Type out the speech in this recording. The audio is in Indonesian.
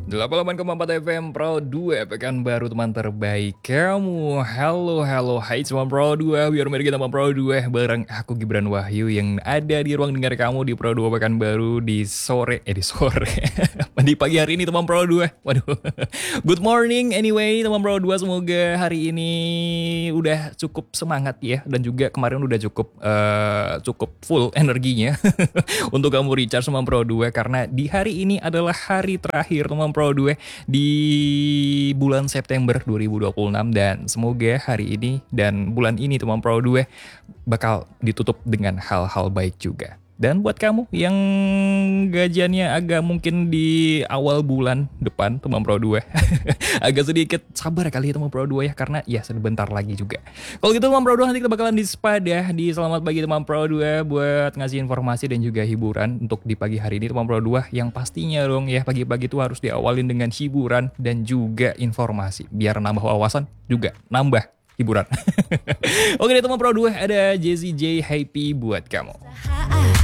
88,4 FM Pro 2 Pekan baru teman terbaik kamu. Halo, hai semua Pro 2. Biar mari kita Pro 2 bareng aku Gibran Wahyu yang ada di ruang dengar kamu di Pro 2 Pekan baru di sore di pagi hari ini teman Pro 2. Waduh. Good morning anyway teman Pro 2, semoga hari ini udah cukup semangat ya, dan juga kemarin udah cukup full energinya untuk kamu recharge teman Pro 2, karena di hari ini adalah hari terakhir teman Pro 2 di bulan September 2026, dan semoga hari ini dan bulan ini teman Pro 2 bakal ditutup dengan hal-hal baik juga. Dan buat kamu yang gajiannya agak mungkin di awal bulan depan teman Pro 2 agak sedikit sabar kali ya teman Pro 2 ya, karena ya sebentar lagi juga. Kalau gitu teman Pro 2 nanti kita bakalan di selamat pagi teman Pro 2 buat ngasih informasi dan juga hiburan untuk di pagi hari ini teman Pro 2, yang pastinya dong ya pagi-pagi itu harus diawalin dengan hiburan dan juga informasi biar nambah wawasan juga nambah hiburan. Oke deh teman Pro 2, ada Jessie J Happy buat kamu.